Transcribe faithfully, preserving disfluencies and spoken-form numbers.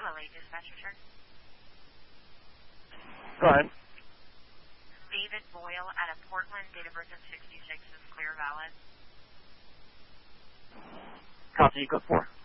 Lily, dispatch return. Go ahead. David Boyle out of Portland, date of birth of sixty-six is clear valid. Copy, you go for.